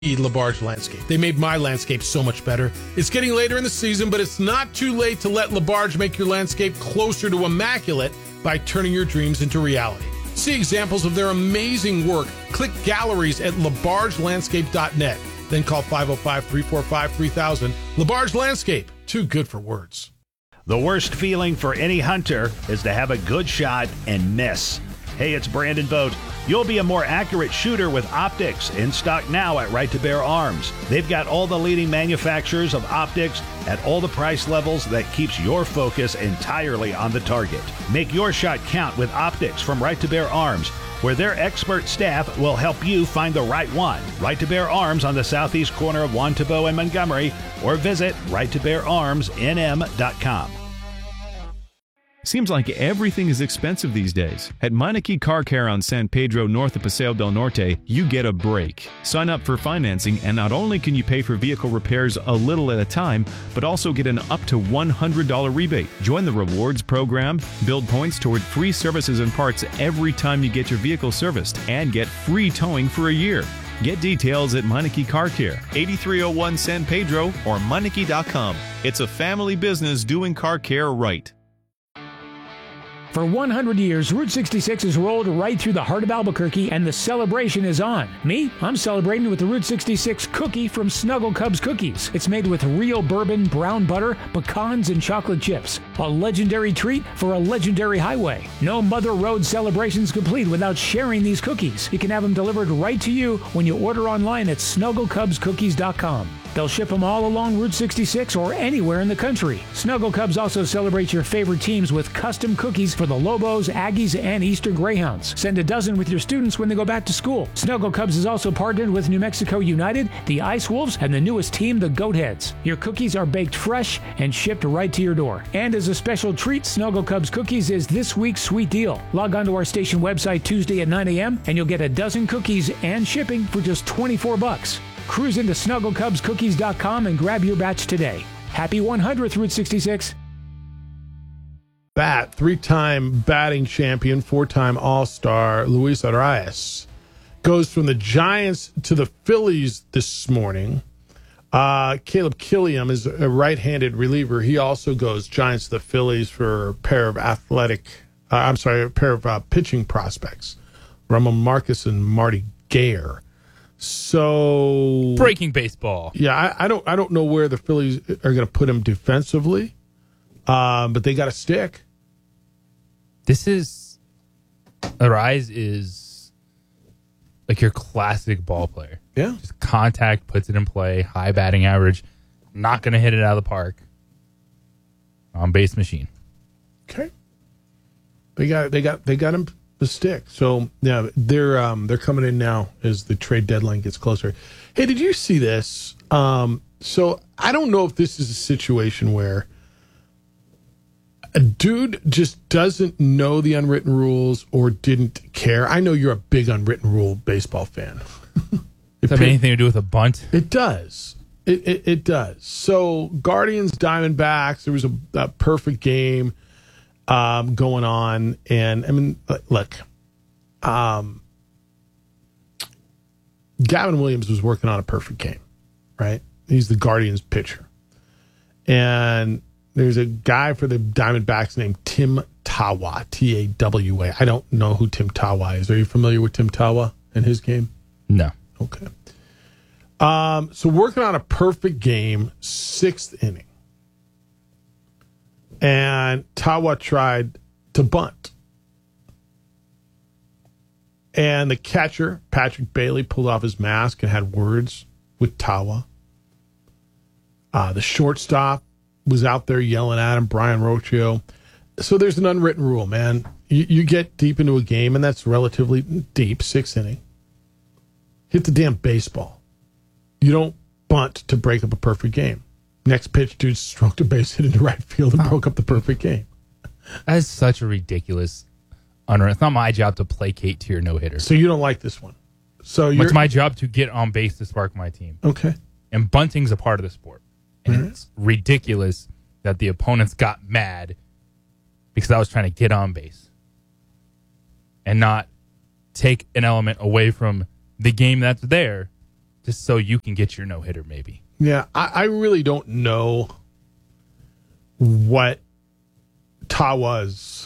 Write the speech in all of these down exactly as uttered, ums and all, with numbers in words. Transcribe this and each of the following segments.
LaBarge Landscape. They made my landscape so much better. It's getting later in the season, but it's not too late to let LaBarge make your landscape closer to immaculate by turning your dreams into reality. See examples of their amazing work. Click galleries at labarge landscape dot net. Then call five oh five, three four five, three thousand. LaBarge Landscape. Too good for words. The worst feeling for any hunter is to have a good shot and miss. Hey, it's Brandon Vogt. You'll be a more accurate shooter with optics, in stock now at Right to Bear Arms. They've got all the leading manufacturers of optics at all the price levels that keeps your focus entirely on the target. Make your shot count with optics from Right to Bear Arms, where their expert staff will help you find the right one. Right to Bear Arms on the southeast corner of Wantabo and Montgomery, or visit right to bear arms n m dot com. Seems like everything is expensive these days. At Meineke Car Care on San Pedro north of Paseo del Norte, you get a break. Sign up for financing, and not only can you pay for vehicle repairs a little at a time, but also get an up to one hundred dollars rebate. Join the rewards program, build points toward free services and parts every time you get your vehicle serviced, and get free towing for a year. Get details at Meineke Car Care, eighty-three oh one San Pedro, or Meineke dot com. It's a family business doing car care right. For one hundred years, Route sixty-six has rolled right through the heart of Albuquerque, and the celebration is on. Me, I'm celebrating with the Route sixty-six cookie from Snuggle Cubs Cookies. It's made with real bourbon, brown butter, pecans, and chocolate chips. A legendary treat for a legendary highway. No Mother Road celebrations complete without sharing these cookies. You can have them delivered right to you when you order online at snuggle cubs cookies dot com. They'll ship them all along Route sixty-six or anywhere in the country. Snuggle Cubs also celebrates your favorite teams with custom cookies for the Lobos, Aggies, and Eastern Greyhounds. Send a dozen with your students when they go back to school. Snuggle Cubs is also partnered with New Mexico United, the Ice Wolves, and the newest team, the Goatheads. Your cookies are baked fresh and shipped right to your door. And as a special treat, Snuggle Cubs Cookies is this week's sweet deal. Log on to our station website Tuesday at nine a.m. and you'll get a dozen cookies and shipping for just twenty-four bucks. Cruise into snuggle cubs cookies dot com and grab your batch today. Happy one hundredth Route sixty-six. Bat, three-time batting champion, four-time All-Star Luis Arias goes from the Giants to the Phillies this morning. Uh, Caleb Killiam is a right-handed reliever. He also goes Giants to the Phillies for a pair of athletic, uh, I'm sorry, a pair of uh, pitching prospects, Ramon Marcus and Marty Gare. So breaking baseball. Yeah, I, I don't I don't know where the Phillies are going to put him defensively, um, but they got a stick. This is Arise is like your classic ball player. Yeah, just contact, puts it in play, high batting average, not going to hit it out of the park. On base machine. Okay, they got they got they got him. The stick. So yeah, they're um, they're coming in now as the trade deadline gets closer. Hey, did you see this? Um, so I don't know if this is a situation where a dude just doesn't know the unwritten rules or didn't care. I know you're a big unwritten rule baseball fan. Does that have anything to do with a bunt? It does. It it, it does. So Guardians, Diamondbacks. There was a, a perfect game. Um, going on, and I mean, look, um, Gavin Williams was working on a perfect game, right? He's the Guardians pitcher, and there's a guy for the Diamondbacks named Tim Tawa, T A W A. I don't know who Tim Tawa is. Are you familiar with Tim Tawa and his game? No. Okay. Um, so working on a perfect game, sixth inning. And Tawa tried to bunt. And the catcher, Patrick Bailey, pulled off his mask and had words with Tawa. Uh, the shortstop was out there yelling at him, Brian Rocchio. So there's an unwritten rule, man. You, you get deep into a game, and that's relatively deep, sixth inning. Hit the damn baseball. You don't bunt to break up a perfect game. Next pitch, dude stroked a base hit into right field and oh. broke up the perfect game. That is such a ridiculous unwritten. It's not my job to placate to your no-hitter. So you don't like this one. So you're, it's my job to get on base to spark my team. Okay. And bunting's a part of the sport. And mm-hmm. it's ridiculous that the opponents got mad because I was trying to get on base and not take an element away from the game that's there just so you can get your no hitter, maybe. Yeah, I, I really don't know what Tawa's.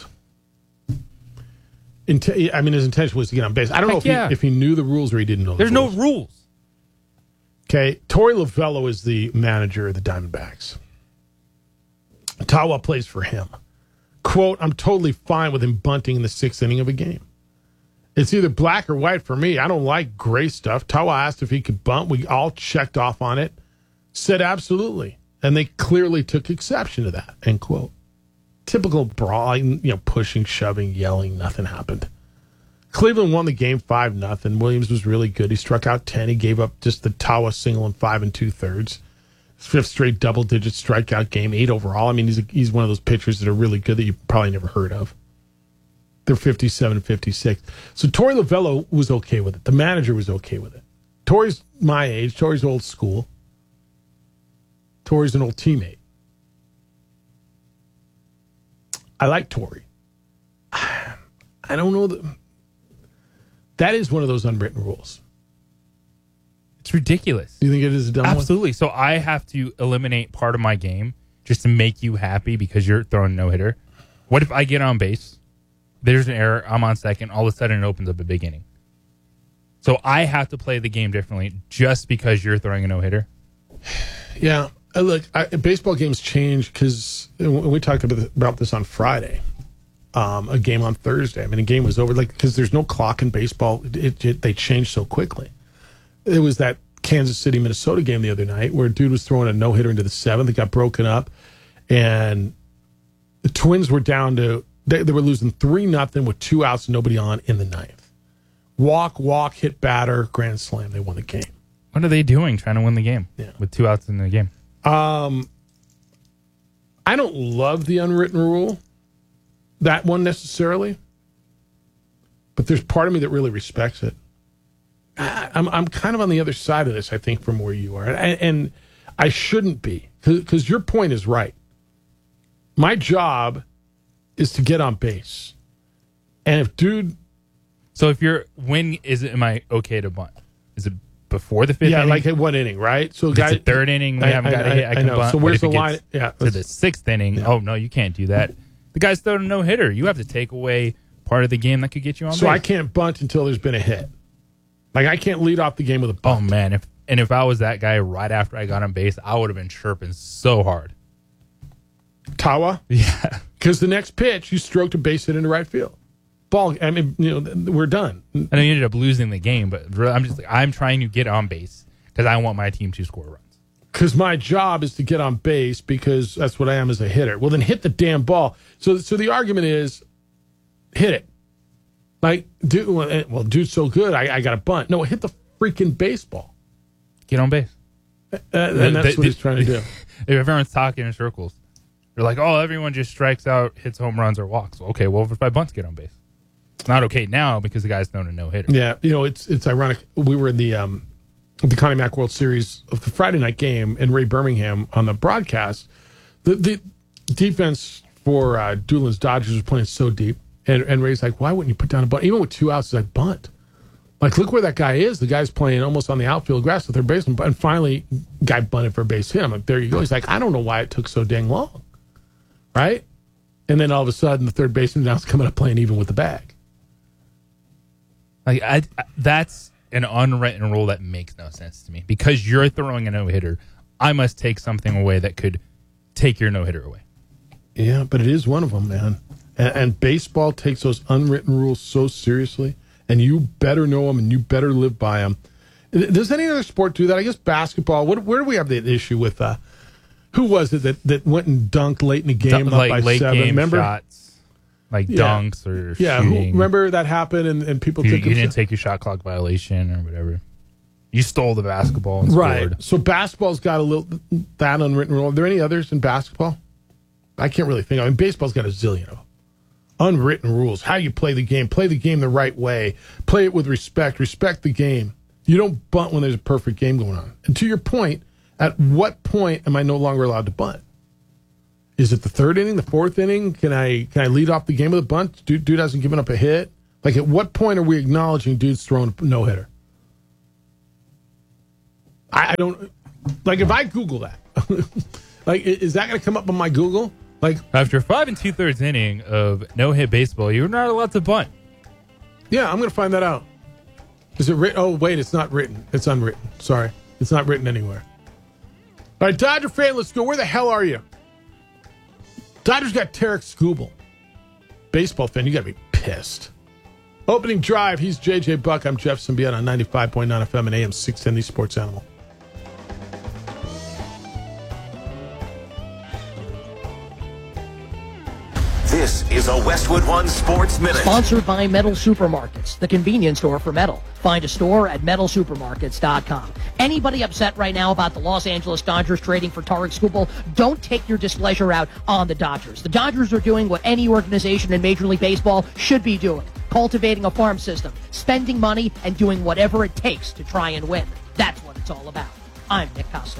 Int- I mean, his intention was to get on base. I don't Heck know if, yeah. he, if he knew the rules or he didn't know the There's rules. no rules. Okay, Torey Lovello is the manager of the Diamondbacks. Tawa plays for him. Quote, I'm totally fine with him bunting in the sixth inning of a game. It's either black or white for me. I don't like gray stuff. Tawa asked if he could bunt. We all checked off on it. Said absolutely. And they clearly took exception to that, end quote. Typical brawling, you know, pushing, shoving, yelling. Nothing happened. Cleveland won the game five nothing. Williams was really good. He struck out ten. He gave up just the Tawa single in five and two thirds. Fifth straight double-digit strikeout game, eight overall. I mean, he's a, he's one of those pitchers that are really good that you probably never heard of. They're fifty-seven and fifty-six. So Torey Lovello was okay with it. The manager was okay with it. Torey's my age. Torey's old school. Torey's an old teammate. I like Torey. I don't know that. That is one of those unwritten rules. It's ridiculous. Do you think it is a dumb one? Absolutely. So I have to eliminate part of my game just to make you happy because you're throwing a no-hitter. What if I get on base, there's an error, I'm on second, all of a sudden it opens up a big inning? So I have to play the game differently just because you're throwing a no-hitter? Yeah. Uh, look, I, baseball games change because we talked about, about this on Friday. Um, a game on Thursday. I mean, a game was over like because there's no clock in baseball. It, it, they change so quickly. It was that Kansas City, Minnesota game the other night where a dude was throwing a no-hitter into the seventh. It got broken up, and the Twins were down to they, they were losing three nothing with two outs and nobody on in the ninth. Walk, walk, hit batter, grand slam. They won the game. What are they doing trying to win the game Yeah. with two outs in the game? Um, I don't love the unwritten rule, that one necessarily, but there's part of me that really respects it. I, I'm I'm kind of on the other side of this, I think, from where you are, and, and I shouldn't be because your point is right. My job is to get on base, and if dude, So if you're when is it? Am I okay to bunt? Is it before the fifth yeah, inning? like at what inning, right? So If it's the third inning, we I- haven't I- got a hit. I, I can know. bunt. So What where's if the it line? gets Yeah, to the sixth inning. Yeah. Oh no, you can't do that. The guy's throwing a no hitter. You have to take away part of the game that could get you on so base. I can't bunt until there's been a hit. Like I can't lead off the game with a Oh bunt. man, if and if I was that guy right after I got on base, I would have been chirping so hard. Tawa. Yeah. Because the next pitch, you stroked a base hit into right field. Ball, I mean, you know, we're done. I know you ended up losing the game, but really, I'm just like, I'm trying to get on base because I want my team to score runs. Because my job is to get on base because that's what I am as a hitter. Well, then hit the damn ball. So, so the argument is, hit it. Like, dude, well, dude's so good, I, I got to bunt. No, hit the freaking baseball. Get on base. Uh, and that's The- what he's trying to do. If everyone's talking in circles, they're like, oh, everyone just strikes out, hits home runs or walks. Okay, well, if my bunts get on base. It's not okay now because the guy's thrown a no-hitter. Yeah, you know, it's it's ironic. We were in the um, the Connie Mack World Series of the Friday night game, and Ray Birmingham on the broadcast. The the defense for uh, Doolin's Dodgers was playing so deep, and, and Ray's like, "Why wouldn't you put down a bunt? Even with two outs, he's like bunt. Like, look where that guy is. The guy's playing almost on the outfield grass with their baseman, and finally, guy bunted for a base hit. I'm like, there you go. He's like, I don't know why it took so dang long, right? And then all of a sudden, the third baseman now's coming up playing even with the bag. Like I, I, that's an unwritten rule that makes no sense to me. Because you're throwing a no-hitter, I must take something away that could take your no-hitter away. Yeah, but it is one of them, man. And, and baseball takes those unwritten rules so seriously, and you better know them and you better live by them. Does any other sport do that? I guess basketball. What, where do we have the issue with? Uh, who was it that, that went and dunked late in the game, Dun- up like by late seven? game Remember? shots, like Yeah. dunks or Yeah, who, shooting. remember that happened, and, and people you, took you it- didn't take your shot clock violation or whatever. You stole the basketball and right. scored. So basketball's got a little that unwritten rule. Are there any others in basketball? I can't really think. I mean, baseball's got a zillion of them. Unwritten rules. How you play the game. Play the game the right way. Play it with respect. Respect the game. You don't bunt when there's a perfect game going on. And to your point, at what point am I no longer allowed to bunt? Is it the third inning, the fourth inning? Can I can I lead off the game with a bunt? Dude, dude hasn't given up a hit. Like, at what point are we acknowledging dude's throwing a no hitter? I, I don't like if I Google that. Like, is that going to come up on my Google? Like, after five and two thirds inning of no hit baseball, you're not allowed to bunt. Yeah, I'm going to find that out. Is it written? Oh, wait, it's not written. It's unwritten. Sorry, it's not written anywhere. All right, Dodger fan, let's go. Where the hell are you? Dodgers got Tarek Skubal. Baseball fan, you got to be pissed. Opening drive. He's J J Buck. I'm Jeff Symbieta on ninety-five point nine F M and A M six ten, the Sports Animal. This is a Westwood One Sports Minute. Sponsored by Metal Supermarkets, the convenience store for metal. Find a store at metal supermarkets dot com. Anybody upset right now about the Los Angeles Dodgers trading for Tarek Skubal, don't take your displeasure out on the Dodgers. The Dodgers are doing what any organization in Major League Baseball should be doing. Cultivating a farm system, spending money, and doing whatever it takes to try and win. That's what it's all about. I'm Nick Costos.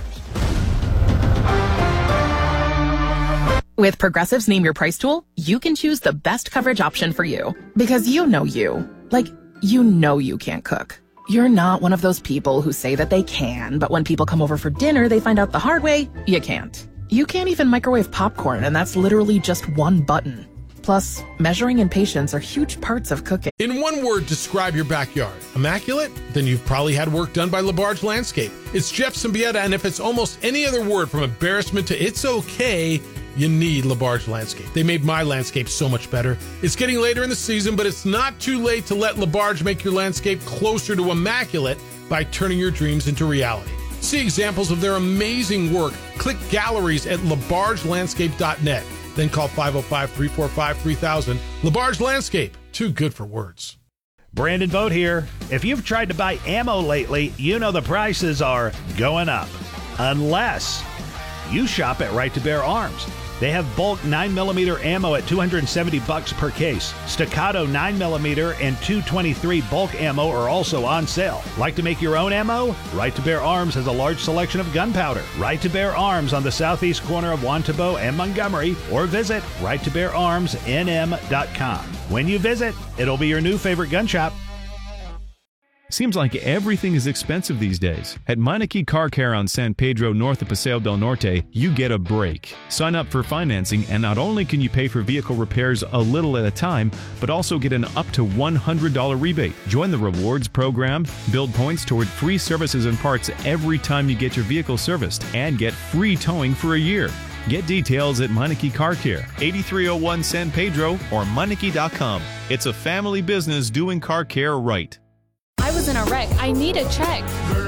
With Progressive's Name Your Price tool, you can choose the best coverage option for you. Because you know you. Like, you know you can't cook. You're not one of those people who say that they can, but when people come over for dinner, they find out the hard way, you can't. You can't even microwave popcorn, and that's literally just one button. Plus, measuring and patience are huge parts of cooking. In one word, describe your backyard. Immaculate? Then you've probably had work done by LaBarge Landscape. It's Jeff Symbieta, and if it's almost any other word from embarrassment to it's okay, you need LaBarge Landscape. They made my landscape so much better. It's getting later in the season, but it's not too late to let LaBarge make your landscape closer to immaculate by turning your dreams into reality. See examples of their amazing work. Click galleries at labarge landscape dot net. Then call five oh five, three four five, three thousand. LaBarge Landscape. Too good for words. Brandon Vogt here. If you've tried to buy ammo lately, you know the prices are going up. Unless you shop at Right to Bear Arms. They have bulk nine millimeter ammo at two hundred seventy bucks per case. Staccato nine millimeter and two twenty-three bulk ammo are also on sale. Like to make your own ammo? Right to Bear Arms has a large selection of gunpowder. Right to Bear Arms on the southeast corner of Wantabo and Montgomery, or visit right to bear arms n m dot com. When you visit, it'll be your new favorite gun shop. Seems like everything is expensive these days. At Meineke Car Care on San Pedro north of Paseo del Norte, you get a break. Sign up for financing, and not only can you pay for vehicle repairs a little at a time, but also get an up to one hundred dollars rebate. Join the rewards program, build points toward free services and parts every time you get your vehicle serviced, and get free towing for a year. Get details at Meineke Car Care, eighty-three oh one San Pedro, or Meineke dot com. It's a family business doing car care right. I was in a wreck. I need a check.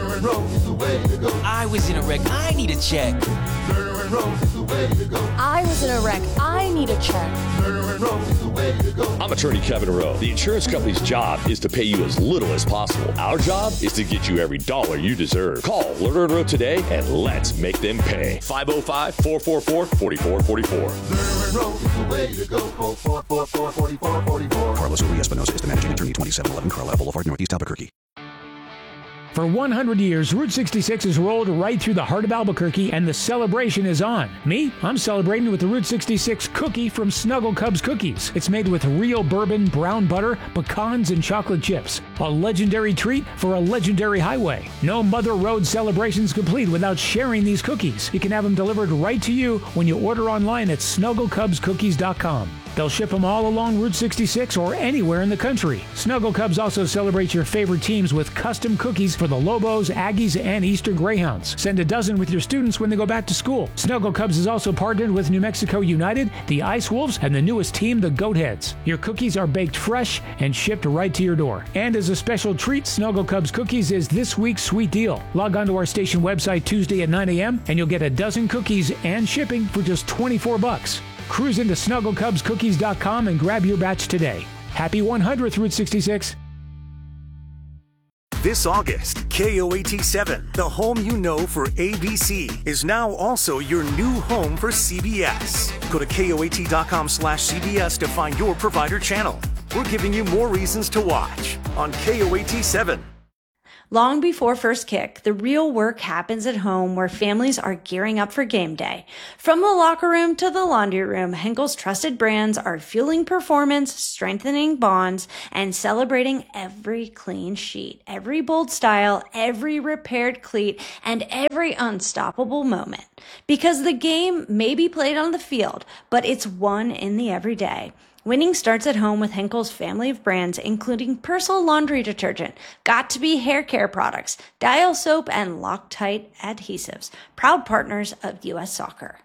I was in a wreck. I need a check. I was in a wreck. I need a check. I'm attorney Kevin Rowe. The insurance company's job is to pay you as little as possible. Our job is to get you every dollar you deserve. Call Lerner and Rowe today and let's make them pay. five oh five, four four four, four four four four. Carlos Uri Espinosa is the managing attorney, twenty-seven eleven Carlisle Boulevard, Northeast Albuquerque. For one hundred years, Route sixty-six has rolled right through the heart of Albuquerque, and the celebration is on. Me, I'm celebrating with the Route sixty-six cookie from Snuggle Cubs Cookies. It's made with real bourbon, brown butter, pecans, and chocolate chips. A legendary treat for a legendary highway. No Mother Road celebration's complete without sharing these cookies. You can have them delivered right to you when you order online at snuggle cubs cookies dot com. They'll ship them all along Route sixty-six or anywhere in the country. Snuggle Cubs also celebrates your favorite teams with custom cookies for the Lobos, Aggies, and Eastern Greyhounds. Send a dozen with your students when they go back to school. Snuggle Cubs is also partnered with New Mexico United, the Ice Wolves, and the newest team, the Goatheads. Your cookies are baked fresh and shipped right to your door. And as a special treat, Snuggle Cubs Cookies is this week's sweet deal. Log on to our station website Tuesday at nine a.m. and you'll get a dozen cookies and shipping for just twenty-four bucks. Cruise into snuggle cubs cookies dot com and grab your batch today. Happy one hundredth Route sixty-six. This August, K O A T seven, the home you know for A B C, is now also your new home for C B S. Go to K O A T dot com slash C B S to find your provider channel. We're giving you more reasons to watch on K O A T seven. Long before first kick, the real work happens at home where families are gearing up for game day. From the locker room to the laundry room, Henkel's trusted brands are fueling performance, strengthening bonds, and celebrating every clean sheet, every bold style, every repaired cleat, and every unstoppable moment. Because the game may be played on the field, but it's won in the everyday. Winning starts at home with Henkel's family of brands, including Persil laundry detergent, Got2b hair care products, Dial soap, and Loctite adhesives. Proud partners of U S Soccer.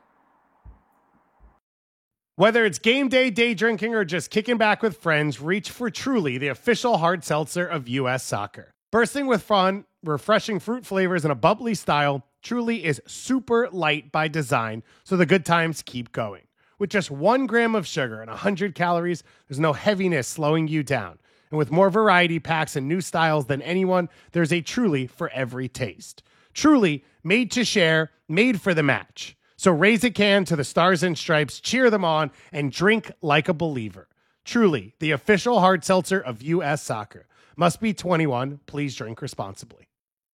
Whether it's game day, day drinking, or just kicking back with friends, reach for Truly, the official hard seltzer of U S Soccer. Bursting with fun, refreshing fruit flavors, and a bubbly style, Truly is super light by design, so the good times keep going. With just one gram of sugar and one hundred calories, there's no heaviness slowing you down. And with more variety packs and new styles than anyone, there's a Truly for every taste. Truly, made to share, made for the match. So raise a can to the Stars and Stripes, cheer them on, and drink like a believer. Truly, the official hard seltzer of U S Soccer. Must be twenty-one. Please drink responsibly.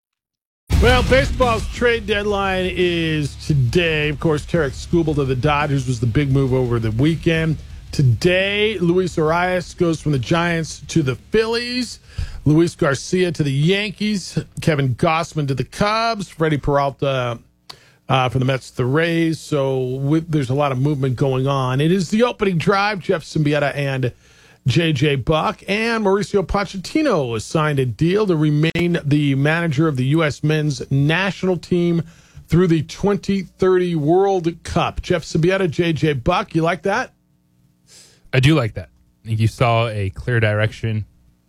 Well, baseball's trade deadline is today. Of course, Tarek Skubal to the Dodgers was the big move over the weekend. Today, Luis Arias goes from the Giants to the Phillies. Luis Garcia to the Yankees. Kevin Gossman to the Cubs. Freddie Peralta uh, from the Mets to the Rays. So with, there's a lot of movement going on. It is the opening drive. Jeff Symbieta and J J Buck, and Mauricio Pochettino has signed a deal to remain the manager of the U S men's national team through the twenty thirty World Cup. Jeff Symbieta, J J Buck, you like that? I do like that. I think you saw a clear direction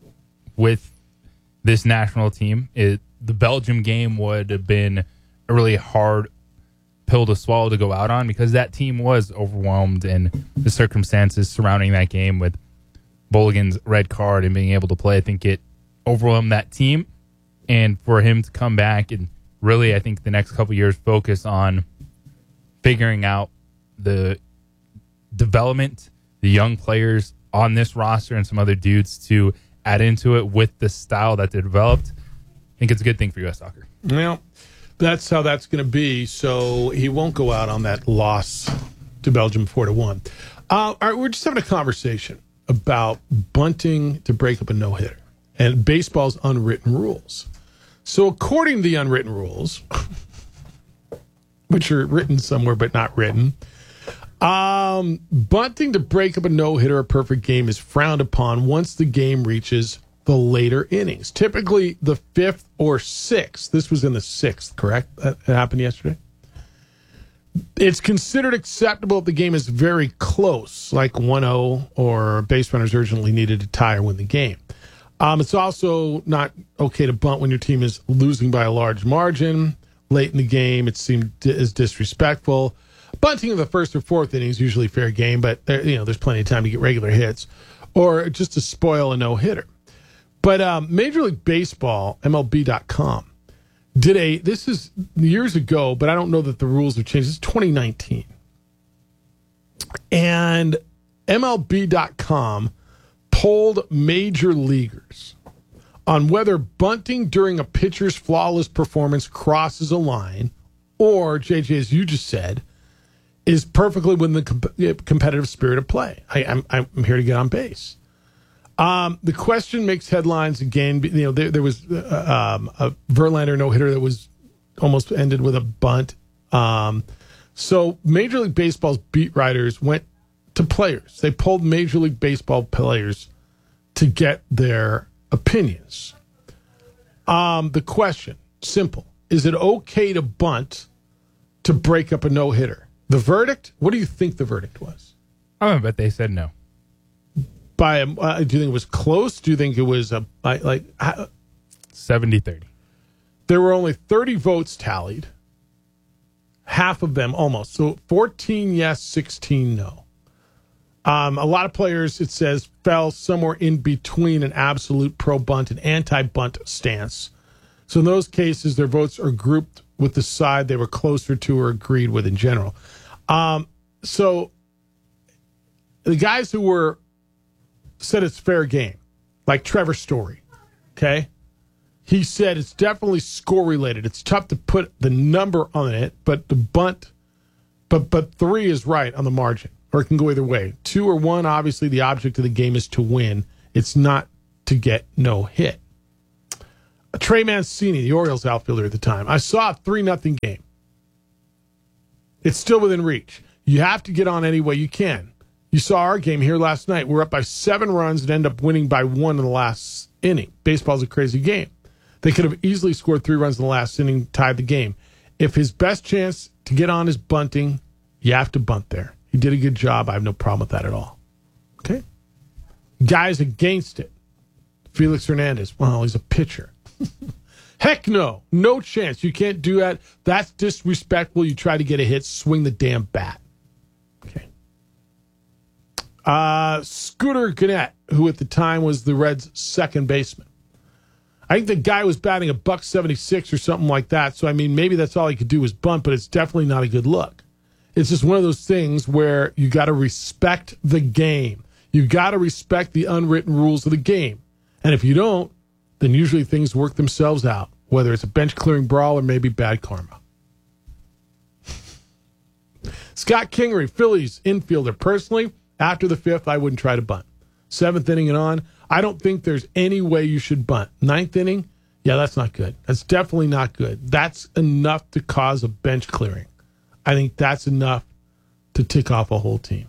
with this national team. It, the Belgium game would have been a really hard pill to swallow to go out on because that team was overwhelmed in the circumstances surrounding that game with Bolligan's red card and being able to play. I think it overwhelmed that team. And for him to come back and really, I think the next couple of years focus on figuring out the development, the young players on this roster and some other dudes to add into it with the style that they developed, I think it's a good thing for U S Soccer. Well, that's how that's going to be. So he won't go out on that loss to Belgium four to one. Uh, all right, we're just having a conversation about bunting to break up a no-hitter and baseball's unwritten rules. So according to the unwritten rules, which are written somewhere but not written, um, bunting to break up a no-hitter, a perfect game, is frowned upon once the game reaches the later innings, typically the fifth or sixth. This was in the sixth, correct? That happened yesterday? It's considered acceptable if the game is very close, like one oh, or base runners urgently needed to tie or win the game. Um, it's also not okay to bunt when your team is losing by a large margin. Late in the game, it seemed is disrespectful. Bunting in the first or fourth inning is usually fair game, but there, you know there's plenty of time to get regular hits, or just to spoil a no-hitter. But um, Major League Baseball, M L B dot com, did a, this is years ago, but I don't know that the rules have changed. It's twenty nineteen. And M L B dot com polled major leaguers on whether bunting during a pitcher's flawless performance crosses a line, or, J J, as you just said, is perfectly within the comp- competitive spirit of play. I, I'm, I'm here to get on base. Um, the question makes headlines again. You know, there, there was uh, um, a Verlander no-hitter that was almost ended with a bunt. Um, so Major League Baseball's beat writers went to players. They polled Major League Baseball players to get their opinions. Um, the question, simple. Is it okay to bunt to break up a no-hitter? The verdict? What do you think the verdict was? I bet they said no. By uh, do you think it was close? Do you think it was a like, like seventy thirty? There were only thirty votes tallied. Half of them almost. So fourteen yes, sixteen no. Um, a lot of players, it says, fell somewhere in between an absolute pro-bunt and anti-bunt stance. So in those cases, their votes are grouped with the side they were closer to or agreed with in general. Um, so the guys who were said it's fair game, like Trevor Story, okay? he said it's definitely score related. It's tough to put the number on it, but the bunt, but but three is right on the margin, or it can go either way. Two or one, obviously the object of the game is to win. It's not to get no hit. Trey Mancini, the Orioles outfielder at the time, I saw a three nothing game. It's still within reach. You have to get on any way you can. You saw our game here last night. We're up by seven runs and end up winning by one in the last inning. Baseball's a crazy game. They could have easily scored three runs in the last inning, tied the game. If his best chance to get on is bunting, you have to bunt there. He did a good job. I have no problem with that at all. Okay? Guys against it. Felix Hernandez. Well, he's a pitcher. Heck no. No chance. You can't do that. That's disrespectful. You try to get a hit, swing the damn bat. Okay. Uh, Scooter Gannett, who at the time was the Reds' second baseman. I think the guy was batting a buck seventy-six or something like that. So, I mean, maybe that's all he could do was bunt, but it's definitely not a good look. It's just one of those things where you got to respect the game. You got to respect the unwritten rules of the game. And if you don't, then usually things work themselves out, whether it's a bench-clearing brawl or maybe bad karma. Scott Kingery, Phillies infielder. Personally, after the fifth, I wouldn't try to bunt. Seventh inning and on, I don't think there's any way you should bunt. Ninth inning, yeah, that's not good. That's definitely not good. That's enough to cause a bench clearing. I think that's enough to tick off a whole team.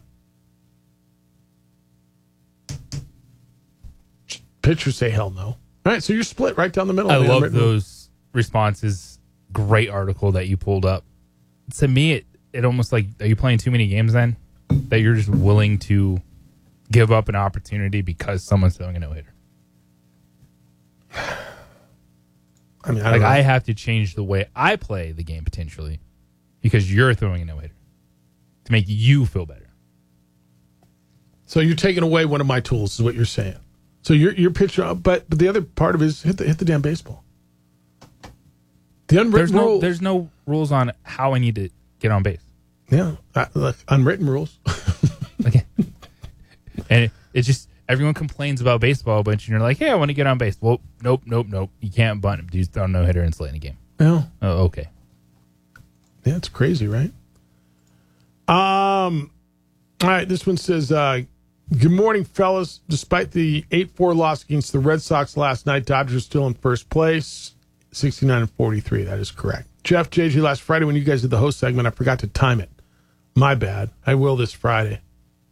Pitchers say hell no. All right, so you're split right down the middle. I love those responses. Great article that you pulled up. To me, it, it almost like, are you playing too many games then? That you're just willing to give up an opportunity because someone's throwing a no-hitter? I mean, I, like I have to change the way I play the game potentially because you're throwing a no-hitter to make you feel better. So you're taking away one of my tools is what you're saying. So you're you're pitching up, but but the other part of it is hit the hit the damn baseball. The unwritten there's no rule. There's no rules on how I need to get on base. Yeah, uh, look, unwritten rules. Okay, and it, it's just everyone complains about baseball a bunch, and you're like, "Hey, I want to get on base." Well, nope, nope, nope. You can't bunt him. Dude's throwing no hitter and late in the game. Yeah. Oh, okay. Yeah, it's crazy, right? Um. All right, this one says. Uh, Good morning, fellas. Despite the eight four loss against the Red Sox last night, Dodgers are still in first place, sixty-nine and forty-three. That is correct. Jeff, J J, last Friday when you guys did the host segment, I forgot to time it. My bad. I will this Friday.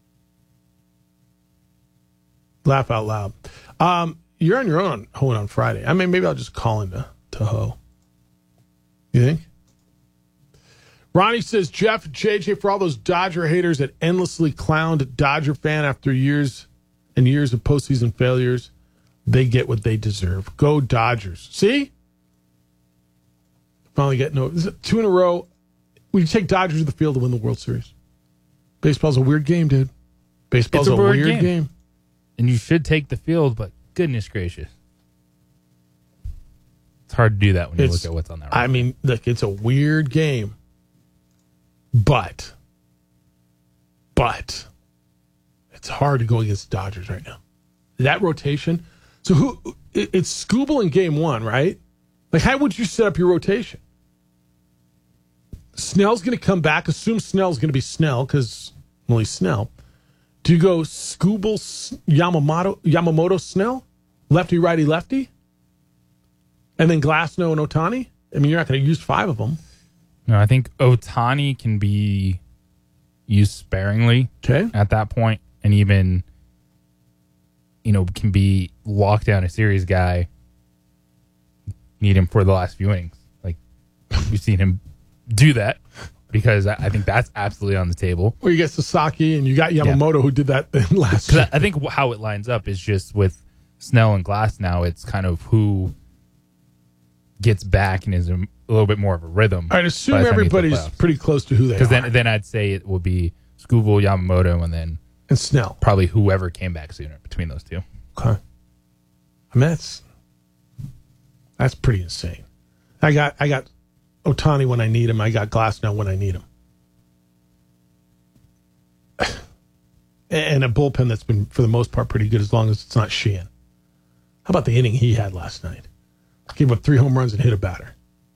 Laugh out loud. Um, you're on your own hoeing on Friday. I mean, maybe I'll just call into to hoe. You think? Ronnie says, Jeff, J J, for all those Dodger haters that endlessly clowned a Dodger fan after years and years of postseason failures, they get what they deserve. Go Dodgers. See? Finally getting no two in a row. We take Dodgers to the field to win the World Series. Baseball's a weird game, dude. Baseball's It's a, a weird, weird game. game. And you should take the field, but goodness gracious. It's hard to do that when you It's- look at what's on that. I mean, look, it's a weird game. But, but, it's hard to go against the Dodgers right now. That rotation. So who? It, it's Skubal in game one, right? Like, how would you set up your rotation? Snell's going to come back. Assume Snell's going to be Snell because, well, he's Snell. Do you go Skubal, Yamamoto, Yamamoto, Snell? Lefty, righty, lefty? And then Glasnow and Ohtani? I mean, you're not going to use five of them. No, I think Ohtani can be used sparingly okay. at that point, and even, you know, can be locked down a series guy. Need him for the last few innings. Like, we've seen him do that because I, I think that's absolutely on the table. Well, you get Sasaki and you got Yamamoto yeah. who did that last year. I, I think how it lines up is just with Snell and Glass now, it's kind of who gets back and is a, a little bit more of a rhythm. I'd assume everybody's pretty close to who they are. Because then, then I'd say it will be Skubal, Yamamoto, and then and Snell. Probably whoever came back sooner between those two. Okay. I mean, that's that's pretty insane. I got I got Ohtani when I need him. I got Glasnow when I need him. And a bullpen that's been, for the most part, pretty good as long as it's not Sheehan. How about the inning he had last night? Gave up three home runs and hit a batter.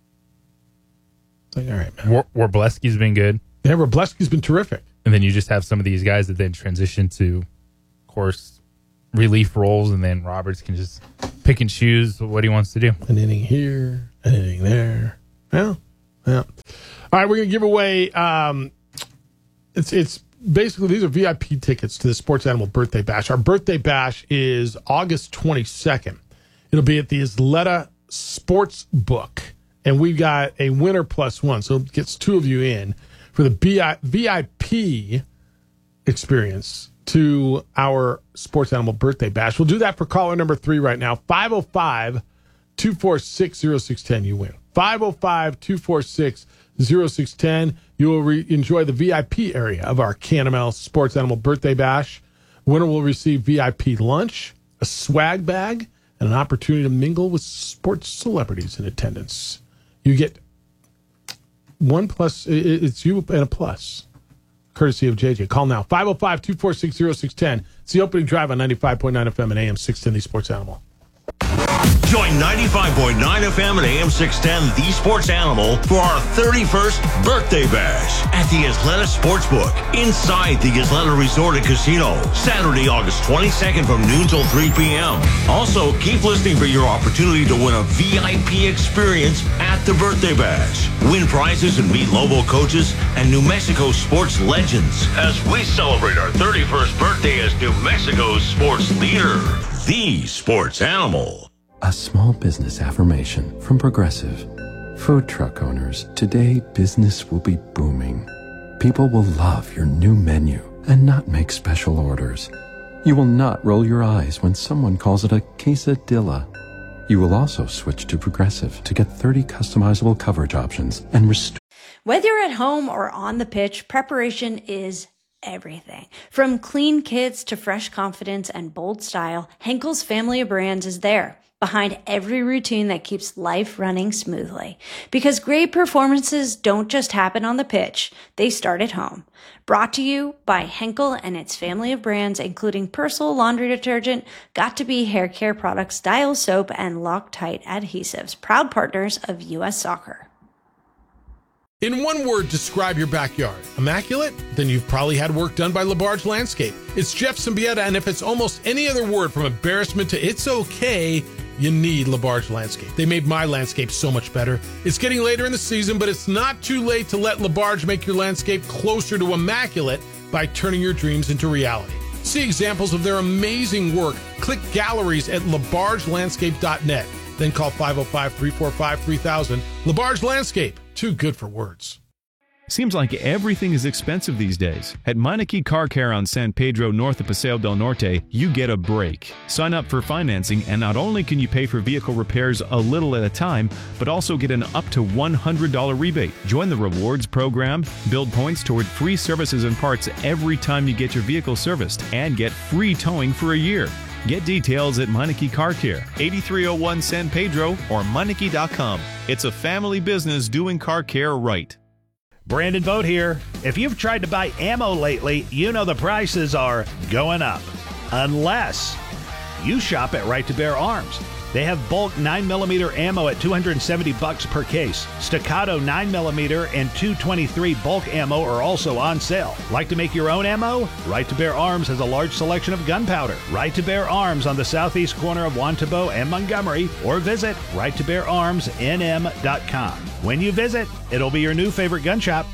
It's like, all right, man. War- Warbleski's been good. Yeah, Warbleski's been terrific. And then you just have some of these guys that then transition to, of course, relief roles, and then Roberts can just pick and choose what he wants to do. An inning here, an inning there. Yeah, yeah. All right, we're going to give away, um, it's it's basically, these are V I P tickets to the Sports Animal Birthday Bash. Our Birthday Bash is August twenty-second. It'll be at the Isleta Sports Book, and we've got a winner plus one, so it gets two of you in for the V I P experience to our Sports Animal Birthday Bash. We'll do that for caller number three right now. five oh five, two four six, oh six one oh. You win. five oh five, two four six, oh six one oh. You will re- enjoy the V I P area of our Can M L Sports Animal Birthday Bash. Winner will receive V I P lunch, a swag bag, and an opportunity to mingle with sports celebrities in attendance. You get one plus, it's you and a plus, courtesy of J J. Call now, five oh five, two four six, oh six one oh. It's the opening drive on ninety-five point nine F M and A M six ten, the Sports Animal. Join ninety-five point nine F M and A M six ten, The Sports Animal, for our thirty-first Birthday Bash at the Isleta Sportsbook inside the Isleta Resort and Casino, Saturday, August twenty-second from noon till three p.m. Also, keep listening for your opportunity to win a V I P experience at the Birthday Bash. Win prizes and meet Lobo coaches and New Mexico sports legends as we celebrate our thirty-first birthday as New Mexico's sports leader, The Sports Animal. A small business affirmation from Progressive. Food truck owners, today business will be booming. People will love your new menu and not make special orders. You will not roll your eyes when someone calls it a quesadilla. You will also switch to Progressive to get thirty customizable coverage options and restore. Whether you're at home or on the pitch, preparation is everything. From clean kits to fresh confidence and bold style, Henkel's family of brands is there, behind every routine that keeps life running smoothly. Because great performances don't just happen on the pitch, they start at home. Brought to you by Henkel and its family of brands, including Persil laundry detergent, Got2b hair care products, Dial soap, and Loctite adhesives, proud partners of U S Soccer. In one word, describe your backyard. Immaculate? Then you've probably had work done by LaBarge Landscape. It's Jeff Symbieta, and if it's almost any other word from embarrassment to it's okay, you need LaBarge Landscape. They made my landscape so much better. It's getting later in the season, but it's not too late to let LaBarge make your landscape closer to immaculate by turning your dreams into reality. See examples of their amazing work. Click galleries at labarge landscape dot net. Then call five oh five, three four five, three thousand. LaBarge Landscape. Too good for words. Seems like everything is expensive these days. At Meineke Car Care on San Pedro north of Paseo del Norte, you get a break. Sign up for financing, and not only can you pay for vehicle repairs a little at a time, but also get an up to one hundred dollars rebate. Join the rewards program, build points toward free services and parts every time you get your vehicle serviced, and get free towing for a year. Get details at Meineke Car Care, eighty-three oh one San Pedro, or Meineke dot com. It's a family business doing car care right. Brandon Vogt here. If you've tried to buy ammo lately, you know the prices are going up. Unless you shop at Right to Bear Arms. They have bulk nine millimeter ammo at two hundred seventy bucks per case. Staccato nine millimeter and two twenty-three bulk ammo are also on sale. Like to make your own ammo? Right to Bear Arms has a large selection of gunpowder. Right to Bear Arms on the southeast corner of Wantabo and Montgomery, or visit right to bear arms n m dot com. When you visit, it'll be your new favorite gun shop.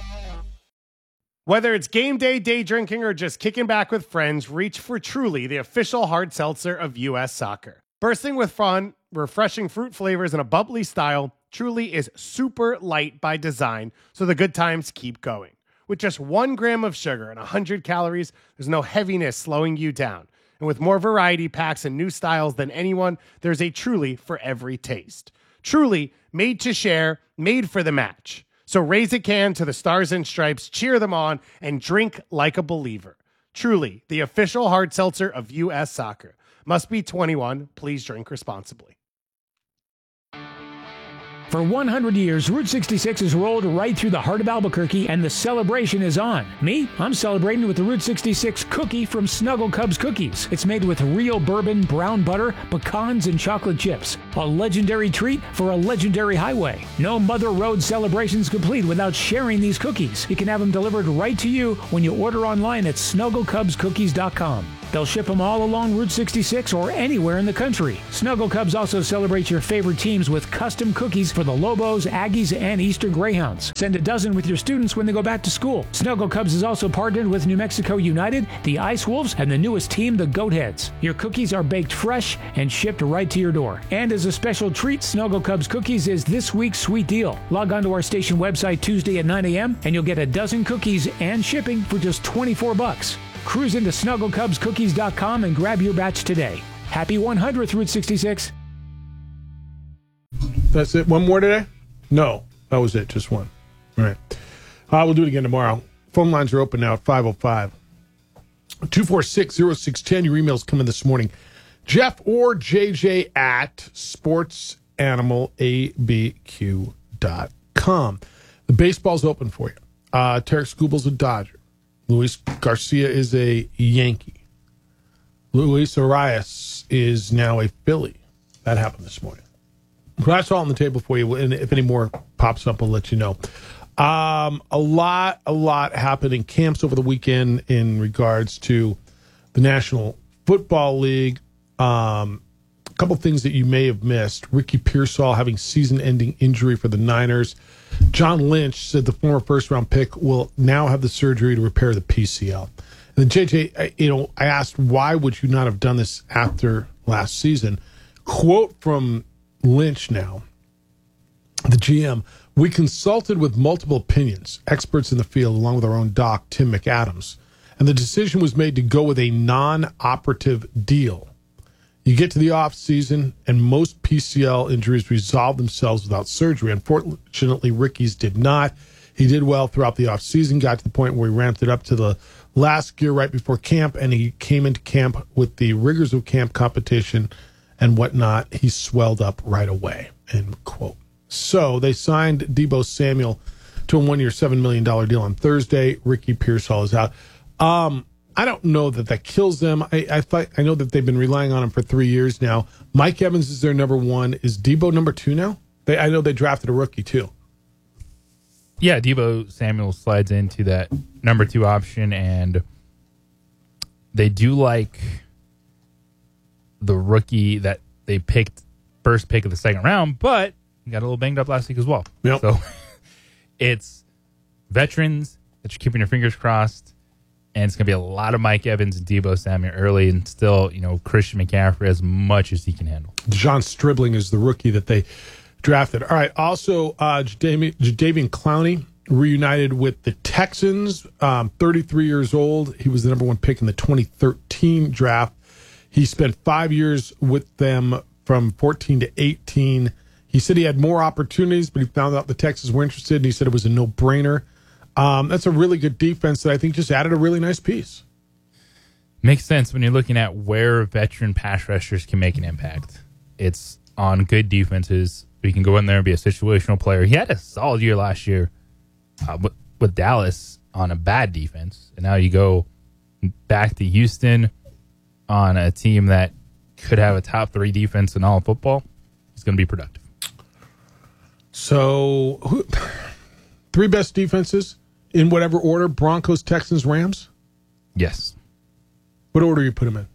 Whether it's game day, day drinking, or just kicking back with friends, reach for Truly, the official hard seltzer of U S Soccer. Bursting with fun, refreshing fruit flavors, and a bubbly style, Truly is super light by design, so the good times keep going. With just one gram of sugar and one hundred calories, there's no heaviness slowing you down. And with more variety packs and new styles than anyone, there's a Truly for every taste. Truly, made to share, made for the match. So raise a can to the Stars and Stripes, cheer them on, and drink like a believer. Truly, the official hard seltzer of U S Soccer. Must be twenty-one. Please drink responsibly. For one hundred years, Route sixty-six has rolled right through the heart of Albuquerque, and the celebration is on. Me, I'm celebrating with the Route sixty-six cookie from Snuggle Cubs Cookies. It's made with real bourbon, brown butter, pecans, and chocolate chips. A legendary treat for a legendary highway. No Mother Road celebrations complete without sharing these cookies. You can have them delivered right to you when you order online at snuggle cubs cookies dot com. They'll ship them all along Route sixty-six or anywhere in the country. Snuggle Cubs also celebrates your favorite teams with custom cookies for the Lobos, Aggies, and Eastern Greyhounds. Send a dozen with your students when they go back to school. Snuggle Cubs is also partnered with New Mexico United, the Ice Wolves, and the newest team, the Goatheads. Your cookies are baked fresh and shipped right to your door. And as a special treat, Snuggle Cubs Cookies is this week's sweet deal. Log on to our station website Tuesday at nine a.m. and you'll get a dozen cookies and shipping for just twenty-four bucks. Cruise into snuggle cubs cookies dot com and grab your batch today. Happy one hundredth Route sixty-six. That's it. One more today? No, that was it. Just one. All right. Uh, we'll do it again tomorrow. Phone lines are open now at five oh five, two four six, oh six one oh. Your emails come in this morning. Jeff or J J at sports animal a b q dot com. The baseball's open for you. Uh, Tarek Skubal's a Dodger. Luis Garcia is a Yankee. Luis Arias is now a Philly. That happened this morning. That's all on the table for you. And if any more pops up, I'll let you know. Um, a lot, a lot happened in camps over the weekend in regards to the National Football League. Um, a couple things that you may have missed. Ricky Pearsall having season-ending injury for the Niners. John Lynch said the former first-round pick will now have the surgery to repair the P C L. And then J J, I, you know, I asked, why would you not have done this after last season? Quote from Lynch now, the G M, we consulted with multiple opinions, experts in the field, along with our own doc, Tim McAdams, and the decision was made to go with a non-operative deal. You get to the off season, and most P C L injuries resolve themselves without surgery. Unfortunately, Ricky's did not. He did well throughout the off season, got to the point where he ramped it up to the last gear right before camp, and he came into camp with the rigors of camp competition and whatnot. He swelled up right away, end quote. So they signed Deebo Samuel to a one-year, seven million dollars deal on Thursday. Ricky Pearsall is out. Um... I don't know that that kills them. I I, thought, I know that they've been relying on him for three years now. Mike Evans is their number one. Is Deebo number two now? They, I know they drafted a rookie too. Yeah, Deebo Samuel slides into that number two option, and they do like the rookie that they picked first pick of the second round, but he got a little banged up last week as well. Yep. So it's veterans that you're keeping your fingers crossed. And it's going to be a lot of Mike Evans and Deebo Samuel early, and still, you know, Christian McCaffrey as much as he can handle. John Stribling is the rookie that they drafted. All right. Also, uh, Jadeveon Clowney reunited with the Texans, um, thirty-three years old. He was the number one pick in the twenty thirteen draft. He spent five years with them from fourteen to eighteen. He said he had more opportunities, but he found out the Texans were interested, and he said it was a no-brainer. Um, that's a really good defense that I think just added a really nice piece. Makes sense when you're looking at where veteran pass rushers can make an impact. It's on good defenses. We can go in there and be a situational player. He had a solid year last year uh, with, with Dallas on a bad defense. And now you go back to Houston on a team that could have a top three defense in all of football. He's going to be productive. So, who, three best defenses in whatever order: Broncos, Texans, Rams? Yes. What order you put them in?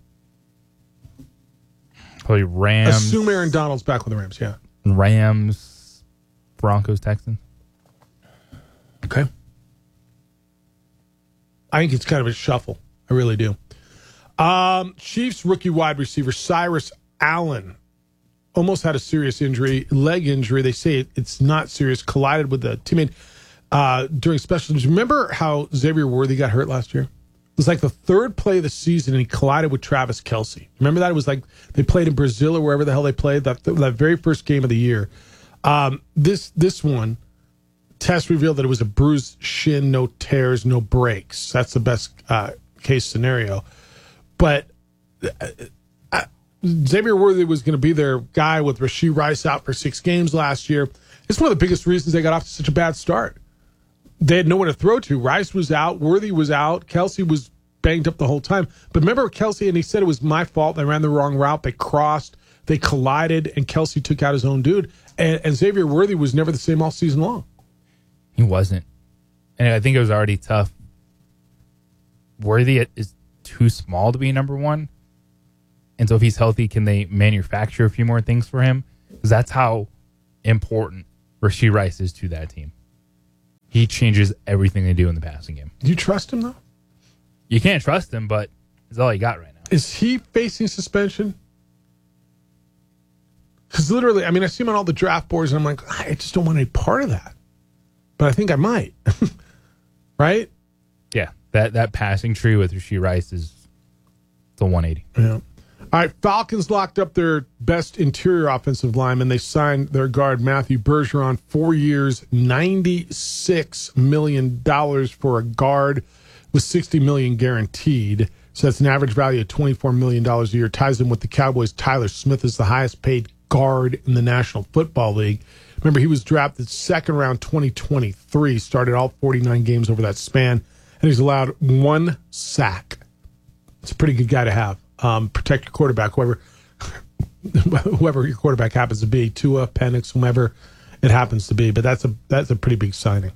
Probably Rams. Assume Aaron Donald's back with the Rams, yeah. Rams, Broncos, Texans. Okay. I think it's kind of a shuffle. I really do. Um, Chiefs rookie wide receiver Cyrus Allen almost had a serious injury, leg injury. They say it, it's not serious. Collided with a teammate uh, during special teams. Remember how Xavier Worthy got hurt last year? It was like the third play of the season, and he collided with Travis Kelce. Remember that? It was like they played in Brazil or wherever the hell they played, that, that very first game of the year. Um, this this one, test revealed that it was a bruised shin, no tears, no breaks. That's the best uh, case scenario. But uh, uh, Xavier Worthy was going to be their guy with Rashee Rice out for six games last year. It's one of the biggest reasons they got off to such a bad start. They had no one to throw to. Rice was out. Worthy was out. Kelsey was banged up the whole time. But remember Kelsey, and he said it was my fault. They ran the wrong route. They crossed. They collided, and Kelsey took out his own dude. And, and Xavier Worthy was never the same all season long. He wasn't. And I think it was already tough. Worthy is too small to be number one. And so if he's healthy, can they manufacture a few more things for him? Because that's how important Rashee Rice is to that team. He changes everything they do in the passing game. Do you trust him, though? You can't trust him, but it's all you got right now. Is he facing suspension? Because literally, I mean, I see him on all the draft boards, and I'm like, I just don't want any part of that. But I think I might. Right? Yeah, that, that passing tree with Rashee Rice is the one eighty. Yeah. All right, Falcons locked up their best interior offensive lineman. They signed their guard, Matthew Bergeron, four years, ninety-six million dollars for a guard with sixty million dollars guaranteed. So that's an average value of twenty-four million dollars a year. Ties in with the Cowboys. Tyler Smith is the highest paid guard in the National Football League. Remember, he was drafted second round twenty twenty-three, started all forty-nine games over that span, and he's allowed one sack. It's a pretty good guy to have. Um, protect your quarterback, whoever whoever your quarterback happens to be, Tua, Penix, whomever it happens to be. But that's a that's a pretty big signing.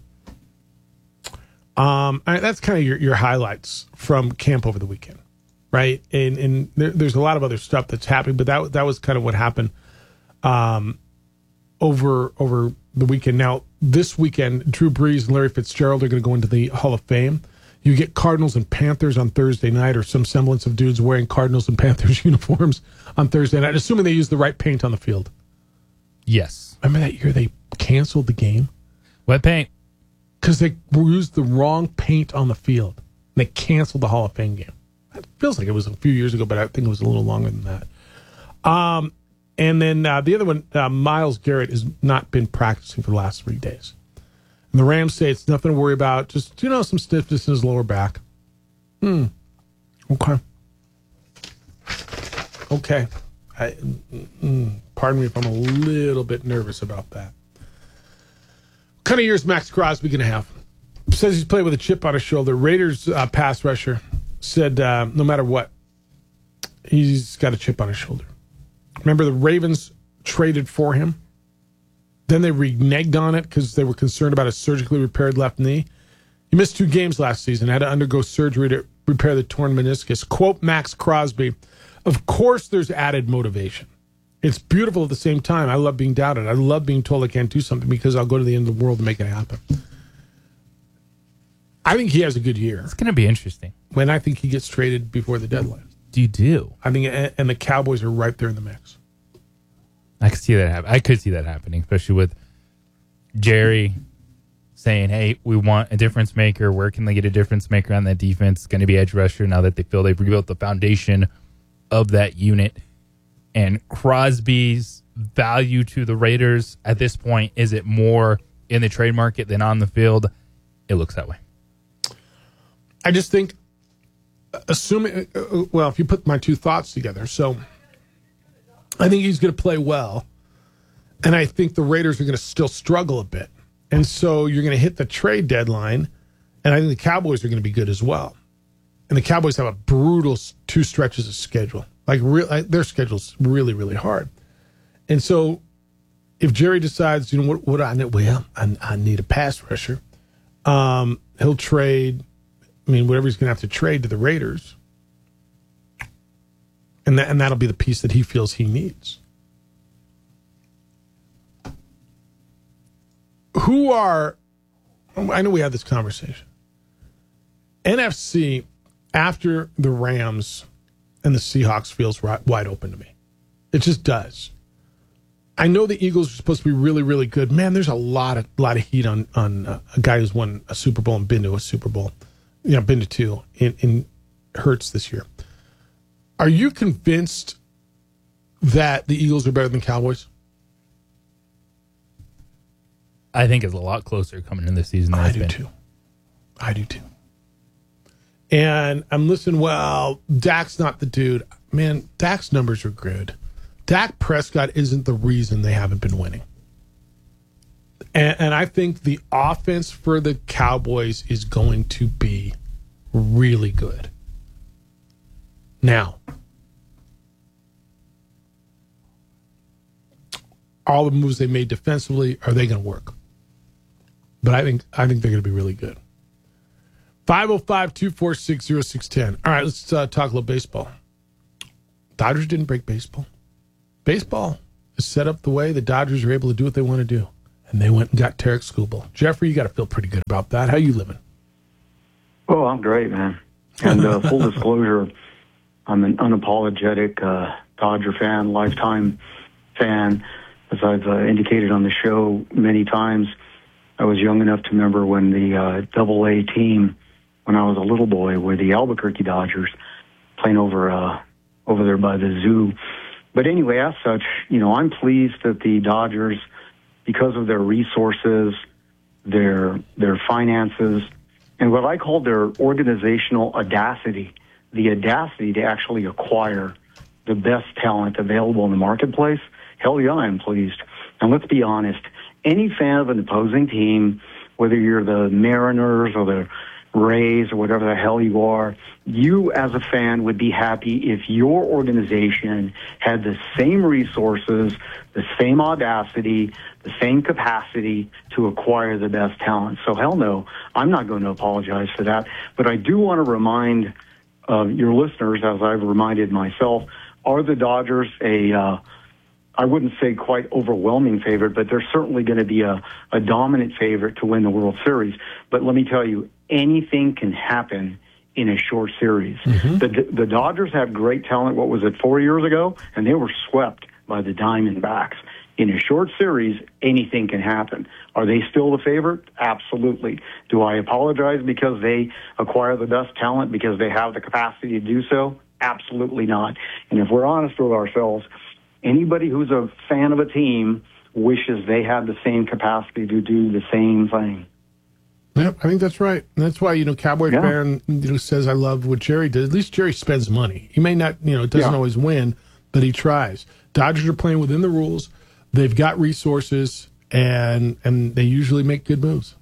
Um, all right, that's kind of your, your highlights from camp over the weekend, right? And and there, there's a lot of other stuff that's happening, but that that was kind of what happened um, over over the weekend. Now this weekend, Drew Brees and Larry Fitzgerald are going to go into the Hall of Fame. You get Cardinals and Panthers on Thursday night, or some semblance of dudes wearing Cardinals and Panthers uniforms on Thursday night, assuming they use the right paint on the field. Yes. Remember that year they canceled the game? Wet paint. Because they used the wrong paint on the field. And they canceled the Hall of Fame game. It feels like it was a few years ago, but I think it was a little longer than that. Um, and then uh, the other one, uh, Myles Garrett has not been practicing for the last three days. And the Rams say it's nothing to worry about. Just, you know, some stiffness in his lower back. Hmm. Okay. Okay. I, mm, pardon me if I'm a little bit nervous about that. What kind of year's Max Crosby going to have? Says he's played with a chip on his shoulder. Raiders uh, pass rusher said uh, no matter what, he's got a chip on his shoulder. Remember the Ravens traded for him? Then they reneged on it because they were concerned about a surgically repaired left knee. He missed two games last season, had to undergo surgery to repair the torn meniscus. Quote Max Crosby, of course there's added motivation. It's beautiful at the same time. I love being doubted. I love being told I can't do something because I'll go to the end of the world to make it happen. I think he has a good year. It's going to be interesting. When I think he gets traded before the deadline. Do you do? I think, and the Cowboys are right there in the mix. I could see that happen. I could see that happening, especially with Jerry saying, hey, we want a difference maker. Where can they get a difference maker on that defense? It's going to be edge rusher now that they feel they've rebuilt the foundation of that unit. And Crosby's value to the Raiders at this point, is it more in the trade market than on the field? It looks that way. I just think, assuming, uh, well, if you put my two thoughts together, so I think he's going to play well, and I think the Raiders are going to still struggle a bit. And so you're going to hit the trade deadline, and I think the Cowboys are going to be good as well. And the Cowboys have a brutal two stretches of schedule. Like, re- like their schedule's really, really hard. And so if Jerry decides, you know, what, what I need, well, I, I need a pass rusher, um, he'll trade, I mean, whatever he's going to have to trade to the Raiders. And that, and that'll be the piece that he feels he needs. Who are, I know we had this conversation. N F C, after the Rams and the Seahawks, feels right, wide open to me. It just does. I know the Eagles are supposed to be really, really good. Man, there's a lot of lot of heat on, on uh, a guy who's won a Super Bowl and been to a Super Bowl. You know, been to two in, in Hurts this year. Are you convinced that the Eagles are better than the Cowboys? I think it's a lot closer coming in this season than I it's do been. too. I do too. And I'm listening, well, Dak's not the dude. Man, Dak's numbers are good. Dak Prescott isn't the reason they haven't been winning. And, and I think the offense for the Cowboys is going to be really good. Now, all the moves they made defensively, are they going to work? But I think I think they're going to be really good. five oh five, two four six, oh six one oh. All right, let's uh, talk a little baseball. Dodgers didn't break baseball. Baseball is set up the way the Dodgers are able to do what they want to do. And they went and got Tarek Skubal. Jeffrey, you got to feel pretty good about that. How you living? Oh, I'm great, man. And uh, full disclosure, I'm an unapologetic uh, Dodger fan, lifetime fan. As I've uh, indicated on the show many times, I was young enough to remember when the uh, Double A team, when I was a little boy, were the Albuquerque Dodgers playing over uh, over there by the zoo. But anyway, as such, you know, I'm pleased that the Dodgers, because of their resources, their their finances, and what I call their organizational audacity, the audacity to actually acquire the best talent available in the marketplace, hell yeah, I'm pleased. And let's be honest, any fan of an opposing team, whether you're the Mariners or the Rays or whatever the hell you are, you as a fan would be happy if your organization had the same resources, the same audacity, the same capacity to acquire the best talent. So hell no, I'm not going to apologize for that. But I do want to remind uh, your listeners, as I've reminded myself, are the Dodgers a, uh, I wouldn't say quite overwhelming favorite, but they're certainly going to be a, a dominant favorite to win the World Series. But let me tell you, anything can happen in a short series. Mm-hmm. The the Dodgers had great talent, what was it, four years ago? And they were swept by the Diamondbacks. In a short series, anything can happen. Are they still the favorite? Absolutely. Do I apologize because they acquire the best talent because they have the capacity to do so? Absolutely not. And if we're honest with ourselves, anybody who's a fan of a team wishes they had the same capacity to do the same thing. Yep, I think that's right. And that's why, you know, Cowboy Yeah. fan you know, says, I love what Jerry did. At least Jerry spends money. He may not, you know, doesn't Yeah. always win, but he tries. Dodgers are playing within the rules. They've got resources, and and they usually make good moves.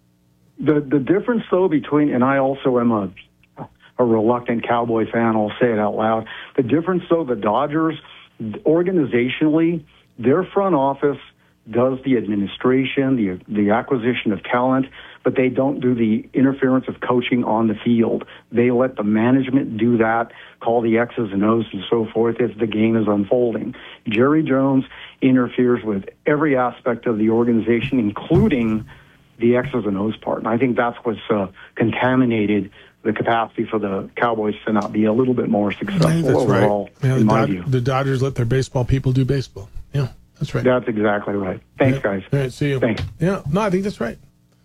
The the difference, though, between, and I also am a a reluctant Cowboy fan, I'll say it out loud. The difference, though, the Dodgers, organizationally, their front office does the administration, the the acquisition of talent, but they don't do the interference of coaching on the field. They let the management do that, call the X's and O's and so forth as the game is unfolding. Jerry Jones interferes with every aspect of the organization, including the X's and O's part. And I think that's what's uh, contaminated the capacity for the Cowboys to not be a little bit more successful That's overall, right. Yeah, in the, my Dod- view. the Dodgers let their baseball people do baseball. Yeah, that's right. That's exactly right. Thanks, Yeah. guys. All right, see you. Thanks. Yeah, no, I think that's right.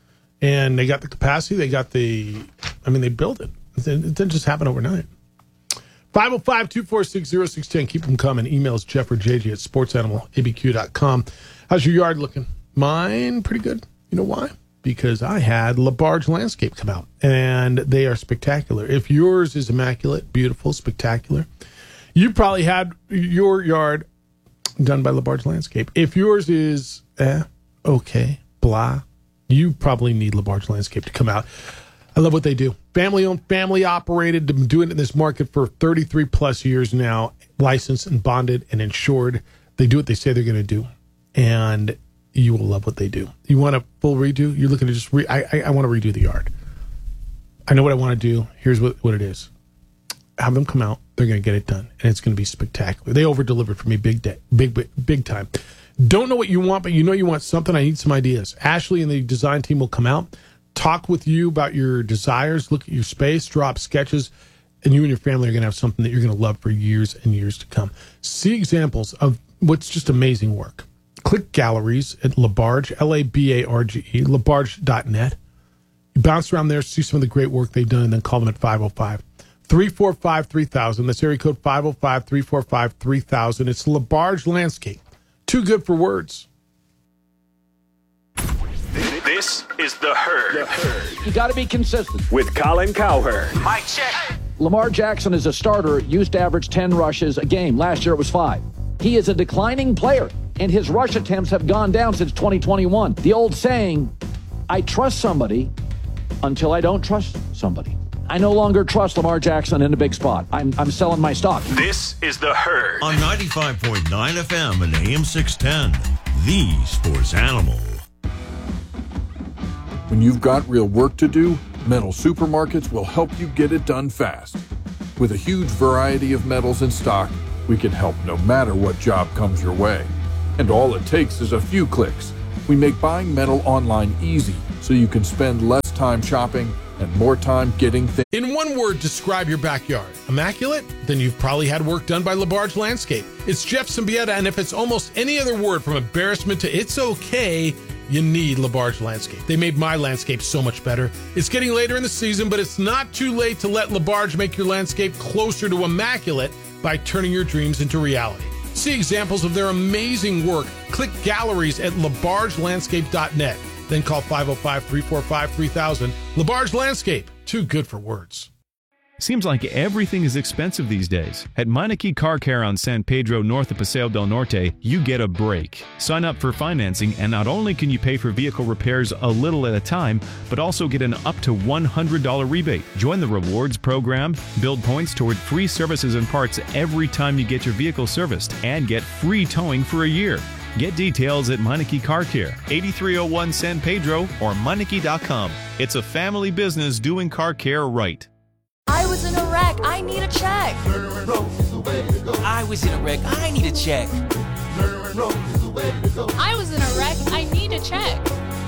And they got the capacity. They got the, I mean, they built it. It it didn't just happen overnight. five oh five, two four six, oh six one oh. Keep them coming. Emails Jeff or J J at sports animal a b q dot com. How's your yard looking? Mine, pretty good. You know why? Because I had LaBarge Landscape come out, and they are spectacular. If yours is immaculate, beautiful, spectacular, you probably had your yard done by LaBarge Landscape. If yours is eh, okay, blah, you probably need LaBarge Landscape to come out. I love what they do. Family owned, family operated. They've been doing it in this market for thirty-three plus years now, licensed and bonded and insured. They do what they say they're going to do, and you will love what they do. You want a full redo? You're looking to just re- I, I, I want to redo the yard. I know what I want to do. Here's what, what it is. Have them come out. They're going to get it done, and it's going to be spectacular. They over-delivered for me big day, big, big, big time. Don't know what you want, but you know you want something. I need some ideas. Ashley and the design team will come out, talk with you about your desires, look at your space, drop sketches, and you and your family are going to have something that you're going to love for years and years to come. See examples of what's just amazing work. Click galleries at LaBarge, L A B A R G E, labarge dot net. You bounce around there, see some of the great work they've done, and then call them at five oh five, three four five, three thousand. That's area code five oh five, three four five, three thousand. It's LaBarge Landscape. Too good for words. This is The Herd. The Herd. You got to be consistent. With Colin Cowherd. Mike check. Lamar Jackson is a starter, used to average ten rushes a game. Last year it was five. He is a declining player. and his rush attempts have gone down since twenty twenty-one. The old saying, I trust somebody until I don't trust somebody. I no longer trust Lamar Jackson in a big spot. I'm, I'm selling my stock. This is The Herd on ninety-five point nine F M and A M six ten, the sports animal. When you've got real work to do, Metal Supermarkets will help you get it done fast. With a huge variety of metals in stock, we can help no matter what job comes your way. And all it takes is a few clicks. We make buying metal online easy so you can spend less time shopping and more time getting things. In one word, describe your backyard. Immaculate? Then you've probably had work done by LaBarge Landscape. It's Jeff Symbieta, and if it's almost any other word from embarrassment to it's okay, you need LaBarge Landscape. They made my landscape so much better. It's getting later in the season, but it's not too late to let LaBarge make your landscape closer to immaculate by turning your dreams into reality. See examples of their amazing work. Click galleries at labarge landscape dot net. Then call five oh five, three four five, three thousand. LaBarge Landscape. Too good for words. Seems like everything is expensive these days. At Meineke Car Care on San Pedro north of Paseo del Norte, you get a break. Sign up for financing, and not only can you pay for vehicle repairs a little at a time, but also get an up to one hundred dollars rebate. Join the rewards program, build points toward free services and parts every time you get your vehicle serviced, and get free towing for a year. Get details at Meineke Car Care, eighty-three oh one San Pedro, or Meineke dot com. It's a family business doing car care right. I was in a wreck. I need a check. I was in a wreck. I need a check. I was in a wreck. I need a check.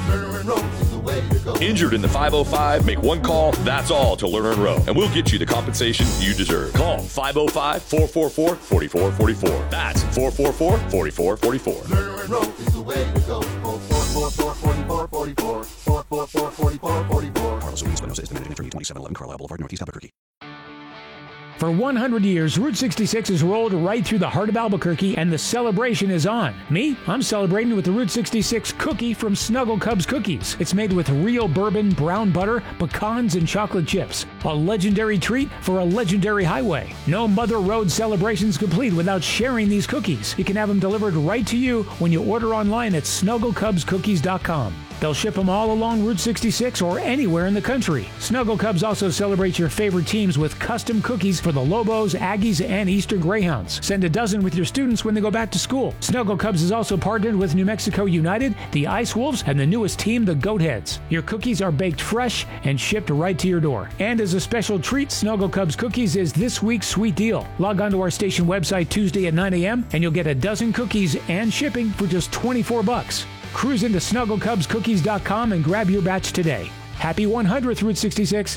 Injured in the five oh five? Make one call, that's all, to Lerner and Rowe, and we'll get you the compensation you deserve. Call five oh five, four four four, four four four four. That's four four four, four four four four. Lerner and Rowe is the way to go. four four four, four four four four. four four four, four four four four. Carlos Espinosa is the managing attorney, twenty-seven eleven Carlisle Boulevard, Northeast Albuquerque. For one hundred years, Route sixty-six has rolled right through the heart of Albuquerque, and the celebration is on. Me? I'm celebrating with the Route sixty-six cookie from Snuggle Cubs Cookies. It's made with real bourbon, brown butter, pecans, and chocolate chips. A legendary treat for a legendary highway. No Mother Road celebrations complete without sharing these cookies. You can have them delivered right to you when you order online at snuggle cubs cookies dot com. They'll ship them all along Route sixty-six or anywhere in the country. Snuggle Cubs also celebrates your favorite teams with custom cookies for the Lobos, Aggies, and Eastern Greyhounds. Send a dozen with your students when they go back to school. Snuggle Cubs is also partnered with New Mexico United, the Ice Wolves, and the newest team, the Goatheads. Your cookies are baked fresh and shipped right to your door. And as a special treat, Snuggle Cubs Cookies is this week's sweet deal. Log on to our station website Tuesday at nine a.m. and you'll get a dozen cookies and shipping for just twenty-four bucks. Cruise into snuggle cubs cookies dot com and grab your batch today. Happy one hundredth Route sixty-six.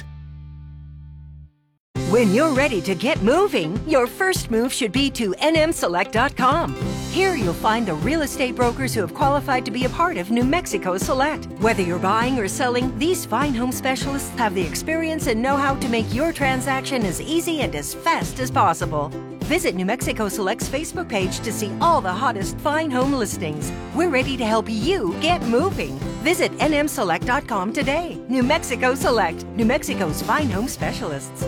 When you're ready to get moving, your first move should be to N M select dot com. Here you'll find the real estate brokers who have qualified to be a part of New Mexico Select. Whether you're buying or selling, these fine home specialists have the experience and know-how to make your transaction as easy and as fast as possible. Visit New Mexico Select's Facebook page to see all the hottest fine home listings. We're ready to help you get moving. Visit N M select dot com today. New Mexico Select, New Mexico's fine home specialists.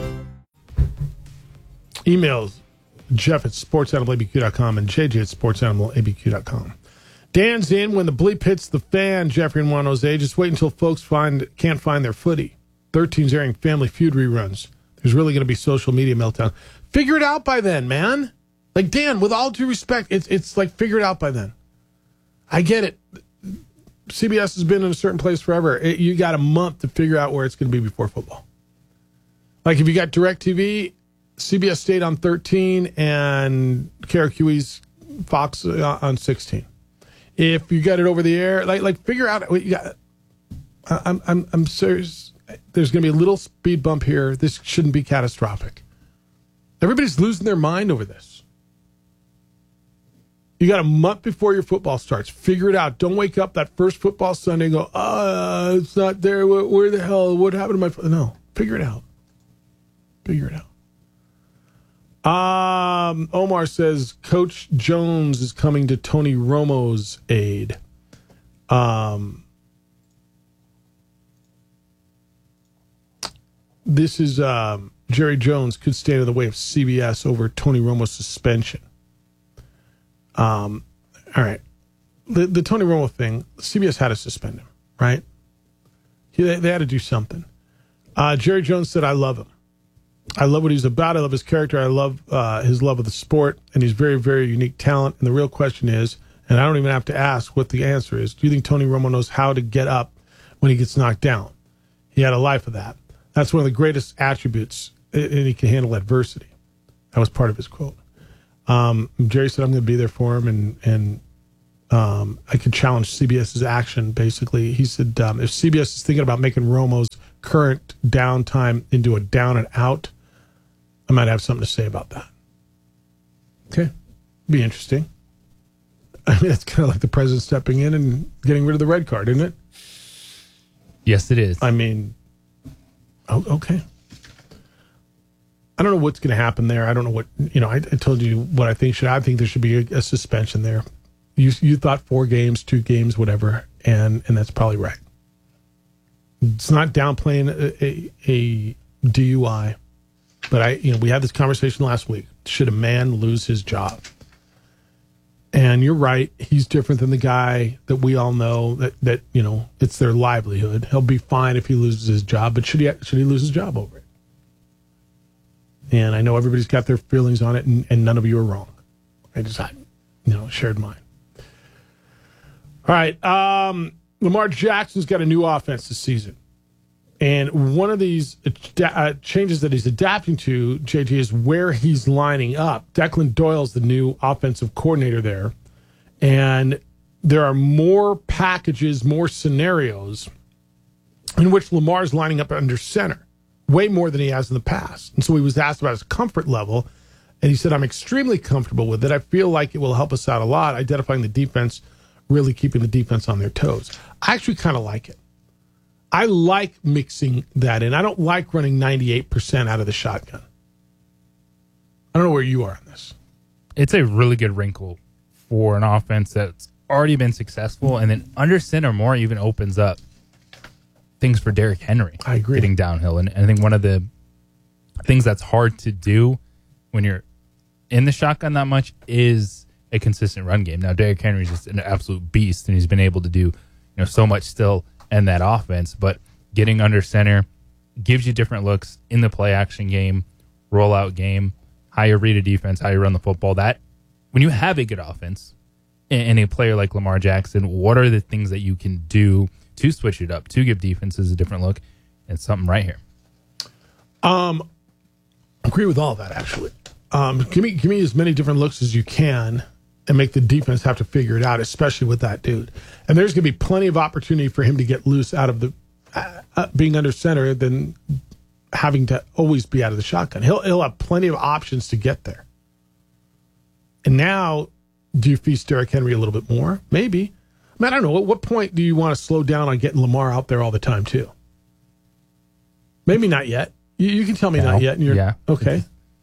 Emails, Jeff at sports animal A B Q dot com and J J at sports animal A B Q dot com. Dan's in when the bleep hits the fan, Jeffrey and Juan Jose. Just wait until folks find can't find their footy. thirteen's airing Family Feud reruns. There's really going to be social media meltdown. Figure it out by then, man. Like, Dan, with all due respect, it's it's like, figure it out by then. I get it. C B S has been in a certain place forever. It, you got a month to figure out where it's going to be before football. Like, if you got DirecTV, C B S stayed on thirteen, and K R Q E's Fox on sixteen. If you got it over the air, like, like figure out what you got. I'm, I'm, I'm serious. There's going to be a little speed bump here. This shouldn't be catastrophic. Everybody's losing their mind over this. You got a month before your football starts. Figure it out. Don't wake up that first football Sunday and go, uh, it's not there. Where, where the hell? What happened to my fo-? No, figure it out. Figure it out. Um, Omar says Coach Jones is coming to Tony Romo's aid. Um, this is... Um, Jerry Jones could stand in the way of C B S over Tony Romo's suspension. Um, all right. the, the Tony Romo thing, C B S had to suspend him, right? He, they, they had to do something. Uh, Jerry Jones said, I love him. I love what he's about. I love his character. I love uh, his love of the sport, and he's very, very unique talent. And the real question is, and I don't even have to ask what the answer is, do you think Tony Romo knows how to get up when he gets knocked down? He had a life of that. That's one of the greatest attributes, and he can handle adversity. That was part of his quote. Um, Jerry said, I'm going to be there for him, and, and um, I could challenge CBS's action, basically. He said, um, if C B S is thinking about making Romo's current downtime into a down and out, I might have something to say about that. Okay. Be interesting. I mean, it's kind of like the president stepping in and getting rid of the red card, isn't it? Yes, it is. I mean, oh, okay. I don't know what's going to happen there. I don't know what, you know, I, I told you what I think should, I think there should be a, a suspension there. You you thought four games, two games, whatever, and, and that's probably right. It's not downplaying a, a, a D U I, but I, you know, we had this conversation last week. Should a man lose his job? And you're right. He's different than the guy that we all know that, that, you know, it's their livelihood. He'll be fine if he loses his job, but should he, should he lose his job over it? And I know everybody's got their feelings on it, and, and none of you are wrong. I just, I, you know, shared mine. All right. Um, Lamar Jackson's got a new offense this season. And one of these uh, changes that he's adapting to, J T, is where he's lining up. Declan Doyle's the new offensive coordinator there. And there are more packages, more scenarios in which Lamar's lining up under center, way more than he has in the past. And so he was asked about his comfort level, and he said, I'm extremely comfortable with it. I feel like it will help us out a lot, identifying the defense, really keeping the defense on their toes. I actually kind of like it. I like mixing that in. I don't like running ninety-eight percent out of the shotgun. I don't know where you are on this. It's a really good wrinkle for an offense that's already been successful, and then under center more even opens up things for Derrick Henry. I agree. Getting downhill. And I think one of the things that's hard to do when you're in the shotgun that much is a consistent run game. Now, Derrick Henry is just an absolute beast, and he's been able to do, you know, so much still in that offense. But getting under center gives you different looks in the play action game, rollout game, how you read a defense, how you run the football. That when you have a good offense and a player like Lamar Jackson, what are the things that you can do to switch it up, to give defenses a different look? And something right here. Um, agree with all of that, actually. Um, give me give me as many different looks as you can and make the defense have to figure it out, especially with that dude. And there's going to be plenty of opportunity for him to get loose out of the uh, uh, being under center than having to always be out of the shotgun. He'll he'll have plenty of options to get there. And now, do you feast Derrick Henry a little bit more? Maybe. I mean, I don't know. At what point do you want to slow down on getting Lamar out there all the time, too? Maybe not yet. You, you can tell me No. not yet. And you're, Yeah. Okay.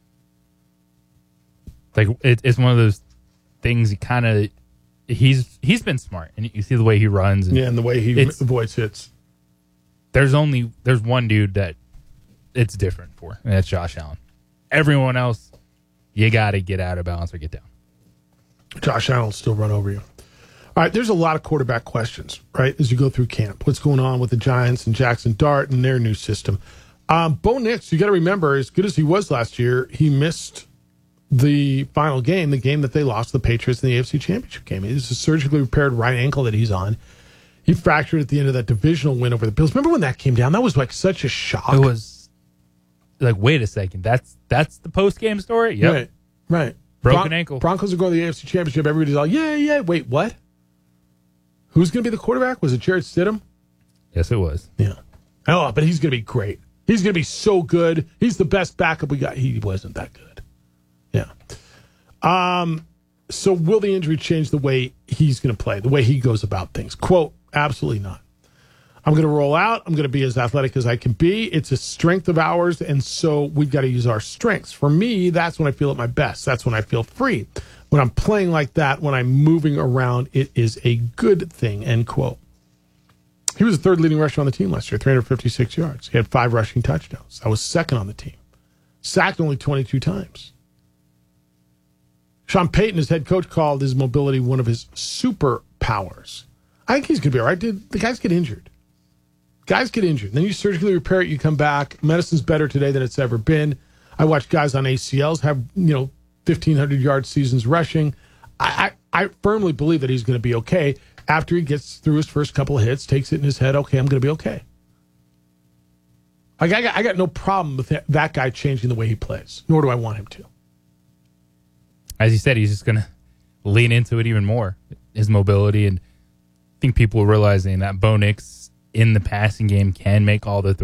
Like it, it's one of those things. He kind of he's he's been smart, and you see the way he runs. And Yeah, and the way he it's- avoids hits. There's only there's one dude that it's different for, and that's Josh Allen. Everyone else, you got to get out of balance or get down. Josh Allen will still run over you. All right, there's a lot of quarterback questions, right, as you go through camp. What's going on with the Giants and Jackson Dart and their new system? Um, Bo Nix, you got to remember, as good as he was last year, he missed the final game, the game that they lost to the Patriots in the A F C Championship game. It's a surgically repaired right ankle that he's on. He fractured at the end of that divisional win over the Bills. Remember when that came down? That was like such a shock. It was like, wait a second, that's that's the post game story. Yep. Right, right. Broken Bron- ankle. Broncos are going to the A F C Championship. Everybody's all, yeah, yeah. Wait, what? Who's going to be the quarterback? Was it Jarrett Stidham? Yes, it was. Yeah. Oh, but he's going to be great. He's going to be so good. He's the best backup we got. He wasn't that good. Yeah. Um. So will the injury change the way he's going to play, the way he goes about things? Quote, absolutely not. I'm going to roll out. I'm going to be as athletic as I can be. It's a strength of ours, and so we've got to use our strengths. For me, that's when I feel at my best. That's when I feel free. When I'm playing like that, when I'm moving around, it is a good thing, end quote. He was the third leading rusher on the team last year, three hundred fifty-six yards. He had five rushing touchdowns. I was second on the team. Sacked only twenty-two times. Sean Payton, his head coach, called his mobility one of his superpowers. powers. I think he's going to be all right. Dude, the guys get injured. Guys get injured. Then you surgically repair it, you come back. Medicine's better today than it's ever been. I watch guys on A C Ls have, you know, fifteen hundred yard seasons rushing. I, I, I firmly believe that he's going to be okay after he gets through his first couple of hits, takes it in his head, okay, I'm going to be okay. I got, I got no problem with that, that guy changing the way he plays, nor do I want him to. As you said, he's just going to lean into it even more, his mobility. And I think people are realizing that Bo Nix in the passing game can make all the